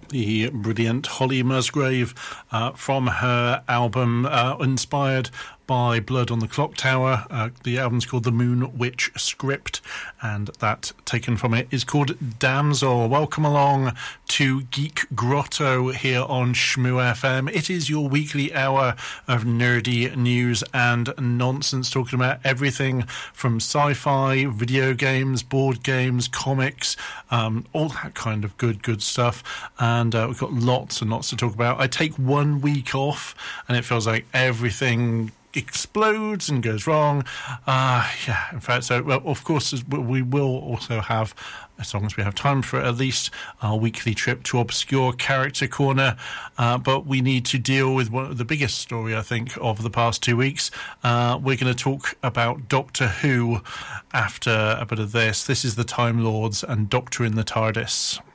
The brilliant Holly Musgrave from her album inspired by Blood on the Clock Tower. The album's called The Moon Witch Script, and that taken from it is called Damsel. Welcome along to Geek Grotto here on Shmoo FM. It is your weekly hour of nerdy news and nonsense, talking about everything from sci-fi, video games, board games, comics, all that kind of good stuff. And we've got lots and lots to talk about. I take 1 week off, and it feels like everything explodes and goes wrong. In fact, so, well, of course, we will also have, as long as we have time for it, at least our weekly trip to Obscure Character Corner. But we need to deal with one of the biggest story, I think, of the past 2 weeks. We're going to talk about Doctor Who after a bit of this. This is the Time Lords and Doctor in the TARDIS.